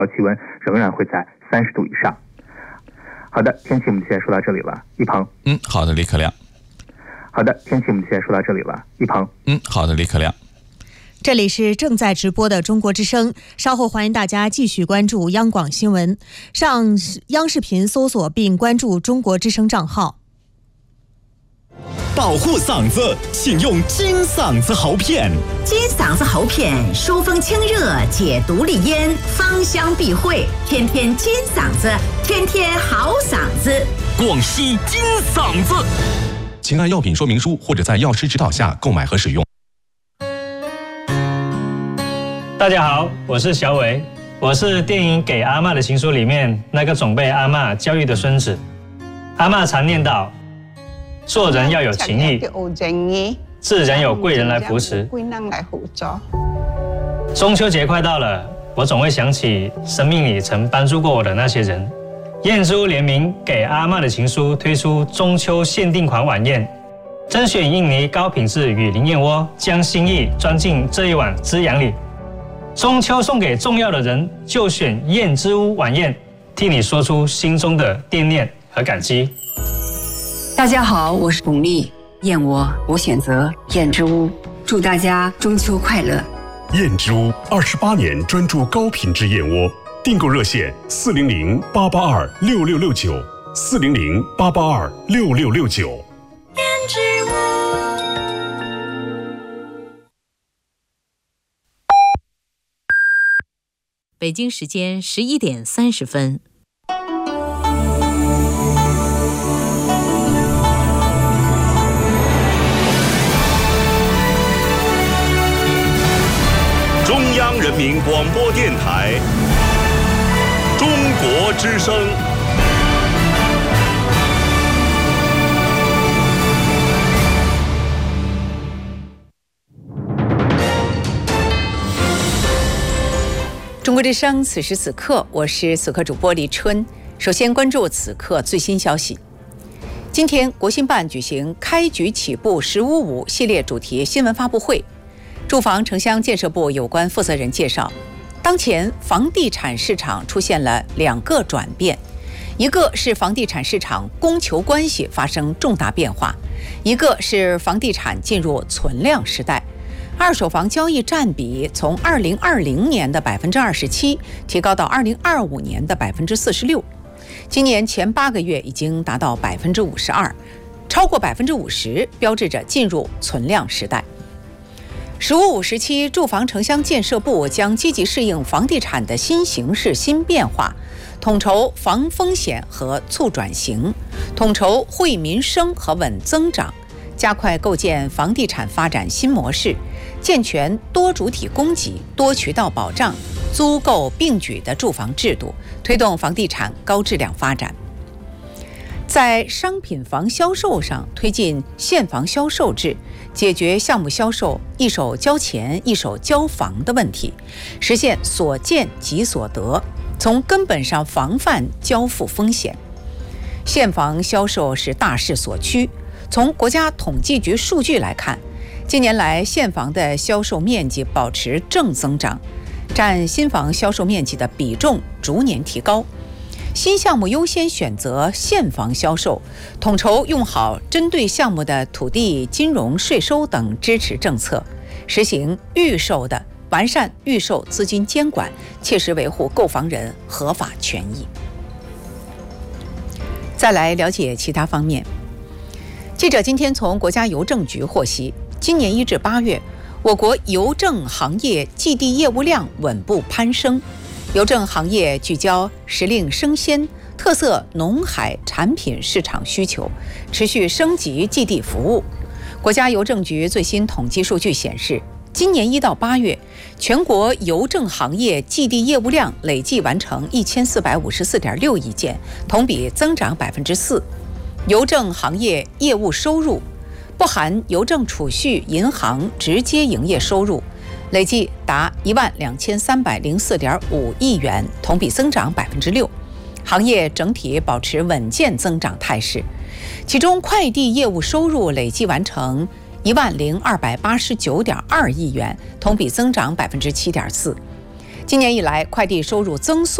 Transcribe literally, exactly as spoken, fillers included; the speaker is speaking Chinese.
气温仍然会在三十度以上。好的，天气我们现在说到这里了，一鹏。 嗯，好的，李可亮。 好的，天气我们现在说到这里了，一鹏。 嗯，好的，李可亮。 这里是正在直播的中国之声，稍后欢迎大家继续关注央广新闻，上央视频搜索并关注中国之声账号。 保护嗓子，请用金嗓子喉片。 金嗓子喉片疏风清热，解毒利咽，芳香避秽，天天金嗓子，天天好嗓子。 广西金嗓子，请按药品说明书或者在药师指导下购买和使用。 大家好，我是小伟，我是电影《给阿嬷的情书》里面那个总被阿嬷教育的孙子。阿嬷常念叨，做人要有情义，自然有贵人来扶持。中秋节快到了，我总会想起生命里曾帮助过我的那些人。燕之屋联名《给阿嬷的情书》推出中秋限定款晚宴，甄选印尼高品质雨林燕窝，将心意装进这一碗滋养里。中秋送给重要的人，就选燕之屋晚宴，替你说出心中的惦念和感激。 大家好，我是巩俐，燕窝我选择燕之屋，祝大家中秋快乐。 燕之屋二十八年专注高品质燕窝，订购热线四零零八八二六六六九，四零零八八二六六六九。 燕之屋。 北京时间十一点三十分。 中央人民广播电台，中国之声。 中国之声，此时此刻，我是此刻主播李春。首先关注此刻最新消息。今天，国新办举行开局起步“十五五”系列主题新闻发布会。住房城乡建设部有关负责人介绍，当前房地产市场出现了两个转变，一个是房地产市场供求关系发生重大变化，一个是房地产进入存量时代。二手房交易占比从二零二零年的百分之二十七提高到二零二五年的百分之四十六，今年前八个月已经达到百分之五十二，超过百分之五十，标志着进入存量时代。十五五时期，住房城乡建设部将积极适应房地产的新形势、新变化，统筹防风险和促转型，统筹惠民生和稳增长，加快构建房地产发展新模式，健全多主体供给、多渠道保障、租购并举的住房制度，推动房地产高质量发展。在商品房销售上推进现房销售制，解决项目销售一手交钱一手交房的问题，实现所见即所得，从根本上防范交付风险。现房销售是大势所趋，从国家统计局数据来看，近年来现房的销售面积保持正增长，占新房销售面积的比重逐年提高。新项目优先选择现房销售，统筹用好针对项目的土地、金融、税收等支持政策，实行预售的完善预售资金监管，切实维护购房人合法权益。再来了解其他方面。记者今天从国家邮政局获悉，今年一至八月，我国邮政行业寄递业务量稳步攀升。邮政行业聚焦时令生鲜、特色农海产品市场需求，持续升级寄递服务。国家邮政局最新统计数据显示，今年一到八月，全国邮政行业寄递业务量累计完成一千四百五十四点六亿件，同比增长百分之四。邮政行业业务收入，不含邮政储蓄银行直接营业收入，累计达一万两千三百零四点五亿元，同比增长百分之六。行业整体保持稳健增长态势，其中快递业务收入累计完成一万零二百八十九点二亿元，同比增长百分之七点四。 今年以来，快递收入增速